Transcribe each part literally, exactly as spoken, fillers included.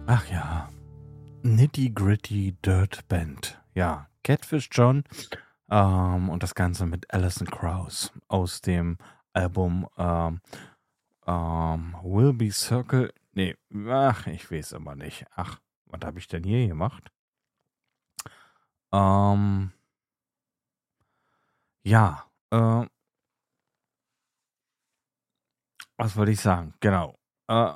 Ach ja, Nitty Gritty Dirt Band. Ja, Catfish John ähm, und das Ganze mit Alison Krauss aus dem Album ähm, ähm, Will Be Circle. Nee, ach, ich weiß aber nicht. Ach, was habe ich denn hier gemacht? Ähm, ja, äh, was wollte ich sagen? Genau. Äh,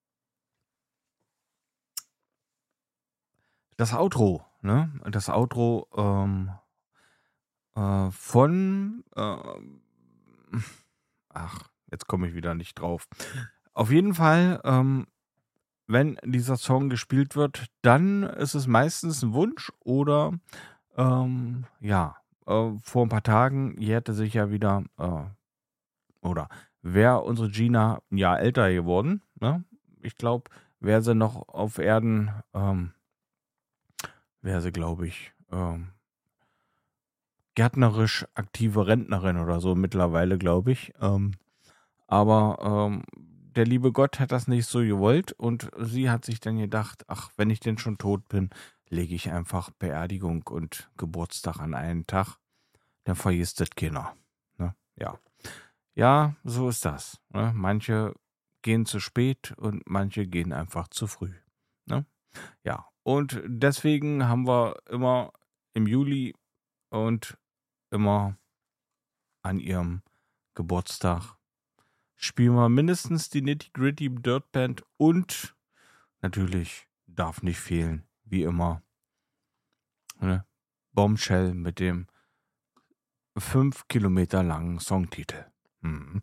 das Outro, ne? Das Outro ähm, äh, von ähm, ach, jetzt komme ich wieder nicht drauf. Auf jeden Fall, ähm, wenn dieser Song gespielt wird, dann ist es meistens ein Wunsch oder ähm, ja, äh, vor ein paar Tagen jährte sich ja wieder, äh, oder wäre unsere Gina ein Jahr älter geworden, ne? Ich glaube, wäre sie noch auf Erden, ähm, wäre sie, glaube ich, ähm, gärtnerisch aktive Rentnerin oder so mittlerweile, glaube ich. Ähm, aber ähm, der liebe Gott hat das nicht so gewollt und sie hat sich dann gedacht, ach, wenn ich denn schon tot bin, lege ich einfach Beerdigung und Geburtstag an einen Tag, dann vergisst das keiner. Ne? Ja. Ja, so ist das. Ne? Manche gehen zu spät und manche gehen einfach zu früh. Ne? Ja. Und deswegen haben wir immer im Juli und immer an ihrem Geburtstag spielen wir mindestens die Nitty Gritty Dirt Band und natürlich darf nicht fehlen, wie immer, ne? Bombshell mit dem fünf Kilometer langen Songtitel. Mhm.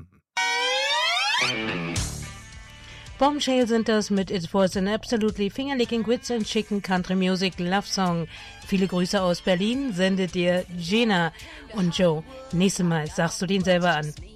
Bombshell sind das mit It Was an Absolutely Fingerlicking Grits and Chicken Country Music Love Song. Viele Grüße aus Berlin sendet dir Gina. Und Joe, nächstes Mal sagst du den selber an.